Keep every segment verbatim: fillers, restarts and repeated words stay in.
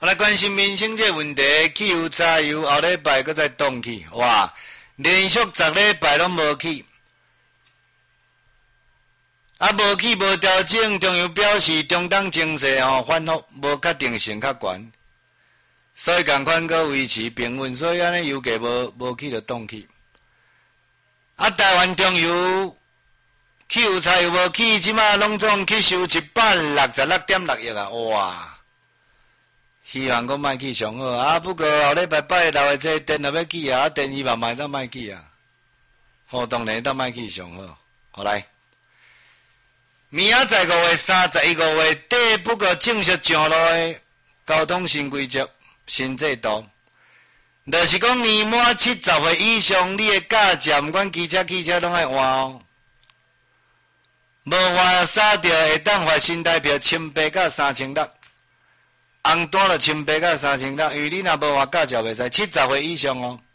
我来关心民生这问题，汽油、柴油后礼拜搁再冻起，哇！连续十礼拜拢无起，啊无起无调整，中央表示中东情势吼反复，无确定性较悬，所以共款搁维持平稳，所以安尼油价无无起就冻起。啊，台湾中油、汽油、柴油无起，即马拢总去收一百六十六点六亿啊！哇！希望讲卖去上好啊！不过后礼拜拜六的这电也要起啊，电希望卖当卖起啊。好，当然当卖起上好。好来，明仔载五月三十一五月底，不过正式上路的交通新规则、新制度，就是讲年满七十岁以上，你的驾照毋管机车、汽车拢爱换哦。无换杀掉会当罚新台票千八到三千六。红单就千八到三千六，因为你若无换驾照袂使，七十岁以上哦，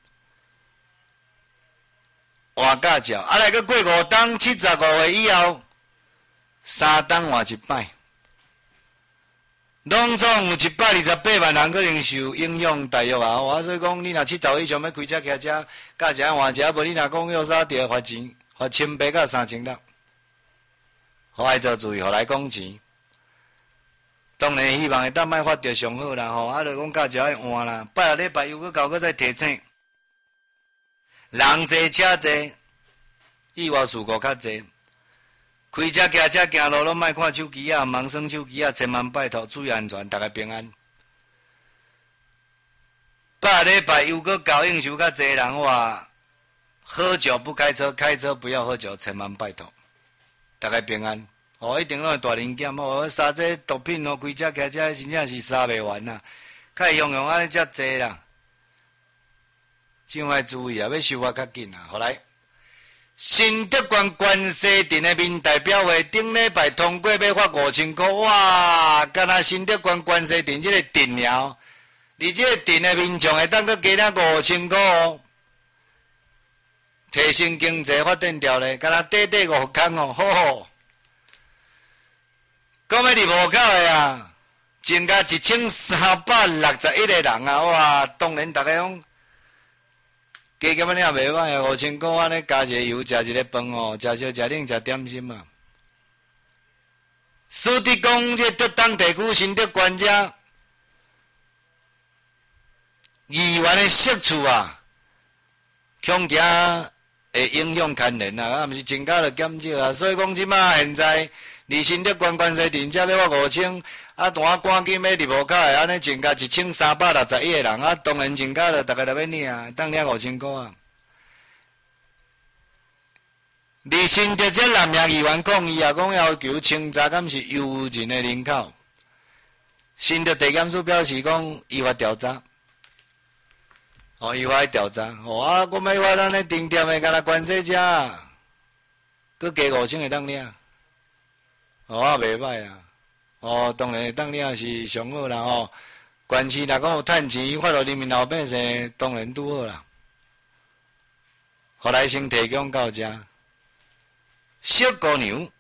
换驾照，啊来个过五档，七十五岁以后，三档换一摆，拢总有一百二十八万人可能受影响大约啊！我所以讲，你若七十岁以上要开车骑车，驾照换一下，无你若讲要啥着罚钱，罚千八到三千六，好爱做注意，互来讲钱。当然希望会当卖发着上好啦吼，啊，就讲驾照爱换啦，拜六礼拜又搁搞搁再提醒，人济车济，意外事故较济，开车骑车行路拢莫看手机啊，盲耍手机啊，千万拜托注意安全，大家平安。拜六礼拜又搁搞应酬较济人话，喝酒不开车，开车不要喝酒，千万拜托，大家平安。哦，一定拢会大零检哦，杀这毒品哦，开车骑车真正是杀袂完啦，较会用用安尼遮济啦，真爱注意啊，要修法较紧啊。好来，新德县关西镇的民代表会顶礼拜通过要发五千块，哇！敢若新德县关西镇这个镇了，而这个镇的民众会当搁加了五千块哦，提升经济发展条例，敢若短短五空哦，好好。讲要入户口的啊，增加一千三百六十一个人啊！哇，当然大家讲，加减安尼也袂歹啊，五千块安尼加一个油，食一个饭哦，食烧食冷食点心嘛。苏迪讲，这德东地区新德县遮议员的设处啊，恐惊会影响牵连啊，啊，毋是增加了减少啊，所以讲即马现在。离新德县关西镇遮要我五千，啊，单赶紧要入户口的，安尼增加一千三百六十一个人，啊，当然增加了，大家都要领啊，当领五千块啊。离新德这南洋议员抗议啊，讲要求清查敢是游人的人口。新德地检署表示讲依法调查，哦，依法调查，哦啊，我要我咱咧定点的，敢若关西遮，佮加五千个当领。哦，啊，袂歹啦。哦，当然当领是上好啦。哦，关系若讲有趁钱，发落人民老百姓，当然拄好啦。后来先提供到遮，小姑娘